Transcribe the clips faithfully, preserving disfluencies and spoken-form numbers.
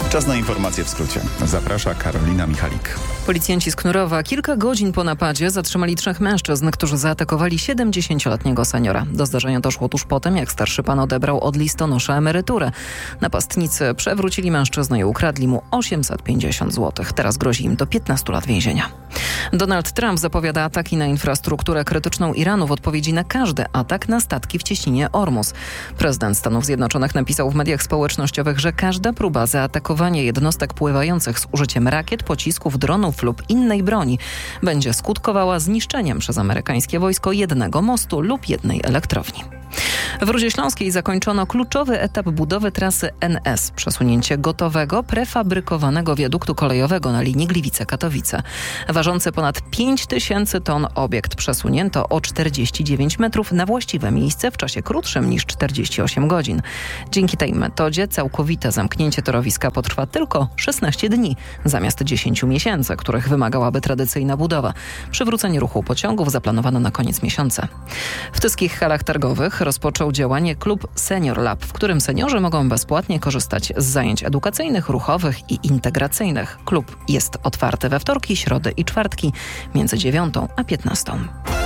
Czas na informacje w skrócie. Zaprasza Karolina Michalik. Policjanci z Knurowa kilka godzin po napadzie zatrzymali trzech mężczyzn, którzy zaatakowali siedemdziesięcioletniego seniora. Do zdarzenia doszło tuż potem, jak starszy pan odebrał od listonosza emeryturę. Napastnicy przewrócili mężczyznę i ukradli mu osiemset pięćdziesiąt złotych. Teraz grozi im do piętnastu lat więzienia. Donald Trump zapowiada ataki na infrastrukturę krytyczną Iranu w odpowiedzi na każdy atak na statki w cieśninie Ormus. Prezydent Stanów Zjednoczonych napisał w mediach społecznościowych, że każda próba zaatakowania jednostek pływających z użyciem rakiet, pocisków, dronów lub innej broni będzie skutkowała zniszczeniem przez amerykańskie wojsko jednego mostu lub jednej elektrowni. W Rudzie Śląskiej zakończono kluczowy etap budowy trasy N S. Przesunięcie gotowego, prefabrykowanego wiaduktu kolejowego na linii Gliwice-Katowice. Ważący ponad pięć tysięcy ton obiekt przesunięto o czterdzieści dziewięć metrów na właściwe miejsce w czasie krótszym niż czterdzieści osiem godzin. Dzięki tej metodzie całkowite zamknięcie torowiska potrwa tylko szesnaście dni, zamiast dziesięciu miesięcy, których wymagałaby tradycyjna budowa. Przywrócenie ruchu pociągów zaplanowano na koniec miesiąca. W tyskich halach targowych rozpoczął działanie klub Senior Lab, w którym seniorzy mogą bezpłatnie korzystać z zajęć edukacyjnych, ruchowych i integracyjnych. Klub jest otwarty we wtorki, środy i czwartki między dziewiątą a piętnastą.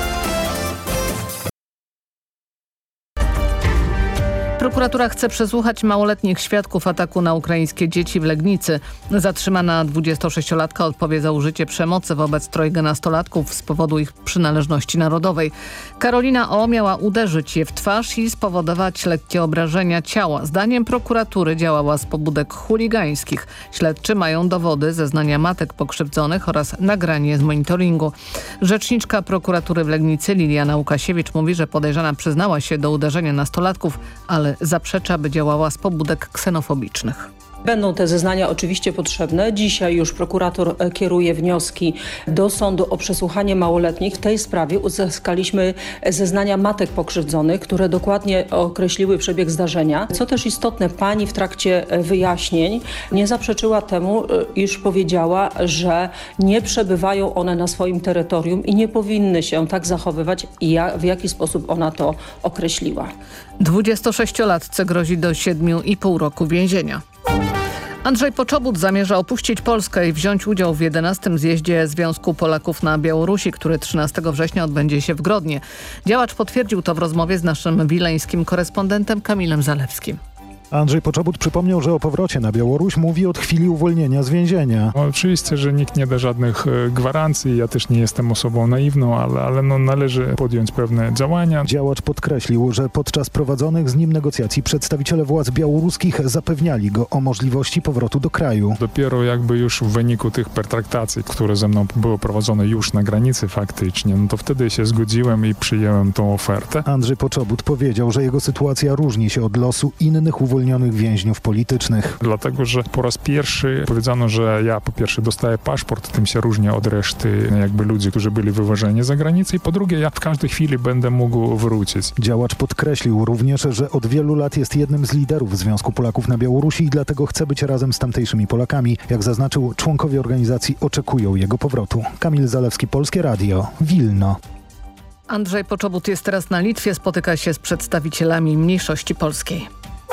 Prokuratura chce przesłuchać małoletnich świadków ataku na ukraińskie dzieci w Legnicy. Zatrzymana dwudziestosześciolatka odpowie za użycie przemocy wobec trojga nastolatków z powodu ich przynależności narodowej. Karolina O. miała uderzyć je w twarz i spowodować lekkie obrażenia ciała. Zdaniem prokuratury działała z pobudek chuligańskich. Śledczy mają dowody, zeznania matek pokrzywdzonych oraz nagranie z monitoringu. Rzeczniczka prokuratury w Legnicy Liliana Łukasiewicz mówi, że podejrzana przyznała się do uderzenia nastolatków, ale zaprzecza, by działała z pobudek ksenofobicznych. Będą te zeznania oczywiście potrzebne. Dzisiaj już prokurator kieruje wnioski do sądu o przesłuchanie małoletnich. W tej sprawie uzyskaliśmy zeznania matek pokrzywdzonych, które dokładnie określiły przebieg zdarzenia. Co też istotne, pani w trakcie wyjaśnień nie zaprzeczyła temu, iż powiedziała, że nie przebywają one na swoim terytorium i nie powinny się tak zachowywać, i w jaki sposób ona to określiła. dwudziestosześciolatce grozi do siedmiu i pół roku więzienia. Andrzej Poczobut zamierza opuścić Polskę i wziąć udział w jedenastym zjeździe Związku Polaków na Białorusi, który trzynastego września odbędzie się w Grodnie. Działacz potwierdził to w rozmowie z naszym wileńskim korespondentem Kamilem Zalewskim. Andrzej Poczobut przypomniał, że o powrocie na Białoruś mówi od chwili uwolnienia z więzienia. Oczywiście, że nikt nie da żadnych gwarancji, ja też nie jestem osobą naiwną, ale, ale no należy podjąć pewne działania. Działacz podkreślił, że podczas prowadzonych z nim negocjacji przedstawiciele władz białoruskich zapewniali go o możliwości powrotu do kraju. Dopiero jakby już w wyniku tych pertraktacji, które ze mną były prowadzone już na granicy faktycznie, no to wtedy się zgodziłem i przyjąłem tą ofertę. Andrzej Poczobut powiedział, że jego sytuacja różni się od losu innych uwolnionych więźniów politycznych. Dlatego, że po raz pierwszy powiedziano, że ja po pierwsze dostaję paszport, tym się różnię od reszty jakby ludzi, którzy byli wywożeni za granicę, i po drugie ja w każdej chwili będę mógł wrócić. Działacz podkreślił również, że od wielu lat jest jednym z liderów Związku Polaków na Białorusi i dlatego chce być razem z tamtejszymi Polakami. Jak zaznaczył, członkowie organizacji oczekują jego powrotu. Kamil Zalewski, Polskie Radio, Wilno. Andrzej Poczobut jest teraz na Litwie, spotyka się z przedstawicielami mniejszości polskiej.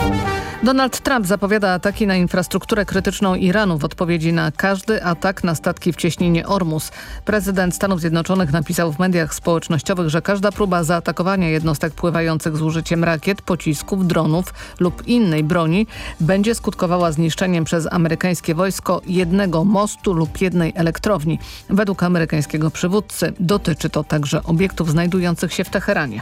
Donald Trump zapowiada ataki na infrastrukturę krytyczną Iranu w odpowiedzi na każdy atak na statki w cieśninie Ormus. Prezydent Stanów Zjednoczonych napisał w mediach społecznościowych, że każda próba zaatakowania jednostek pływających z użyciem rakiet, pocisków, dronów lub innej broni będzie skutkowała zniszczeniem przez amerykańskie wojsko jednego mostu lub jednej elektrowni. Według amerykańskiego przywódcy dotyczy to także obiektów znajdujących się w Teheranie.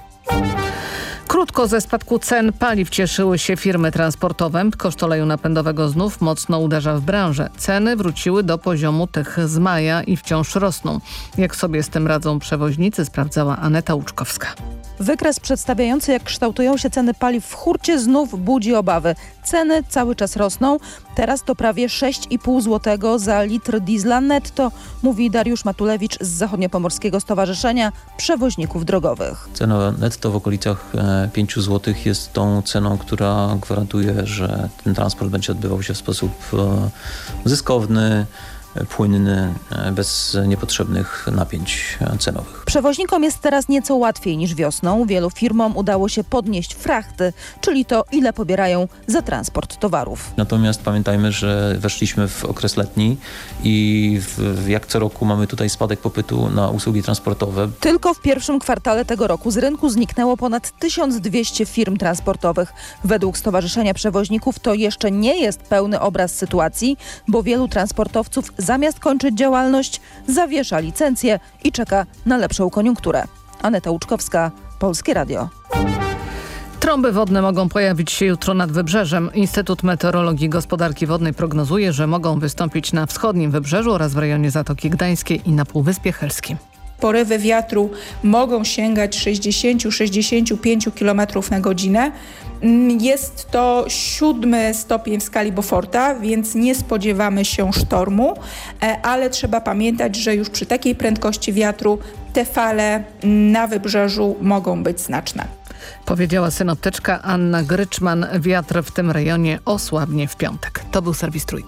Krótko ze spadku cen paliw cieszyły się firmy transportowe. Koszt oleju napędowego znów mocno uderza w branżę. Ceny wróciły do poziomu tych z maja i wciąż rosną. Jak sobie z tym radzą przewoźnicy, sprawdzała Aneta Łuczkowska. Wykres przedstawiający, jak kształtują się ceny paliw w hurcie, znów budzi obawy. Ceny cały czas rosną. Teraz to prawie sześć i pół złotego za litr diesla netto, mówi Dariusz Matulewicz z Zachodniopomorskiego Stowarzyszenia Przewoźników Drogowych. Cena netto w okolicach pięć złotych jest tą ceną, która gwarantuje, że ten transport będzie odbywał się w sposób zyskowny, płynny, bez niepotrzebnych napięć cenowych. Przewoźnikom jest teraz nieco łatwiej niż wiosną. Wielu firmom udało się podnieść frachty, czyli to, ile pobierają za transport towarów. Natomiast pamiętajmy, że weszliśmy w okres letni i w, jak co roku mamy tutaj spadek popytu na usługi transportowe. Tylko w pierwszym kwartale tego roku z rynku zniknęło ponad tysiąc dwieście firm transportowych. Według Stowarzyszenia Przewoźników to jeszcze nie jest pełny obraz sytuacji, bo wielu transportowców zamiast kończyć działalność zawiesza licencję i czeka na lepszą koniunkturę. Aneta Łuczkowska, Polskie Radio. Trąby wodne mogą pojawić się jutro nad wybrzeżem. Instytut Meteorologii i Gospodarki Wodnej prognozuje, że mogą wystąpić na wschodnim wybrzeżu oraz w rejonie Zatoki Gdańskiej i na Półwyspie Helskim. Porywy wiatru mogą sięgać sześćdziesiąt do sześćdziesięciu pięciu kilometrów na godzinę. Jest to siódmy stopień w skali Beauforta, więc nie spodziewamy się sztormu, ale trzeba pamiętać, że już przy takiej prędkości wiatru te fale na wybrzeżu mogą być znaczne. Powiedziała synoptyczka Anna Gryczman. Wiatr w tym rejonie osłabnie w piątek. To był serwis Trójki.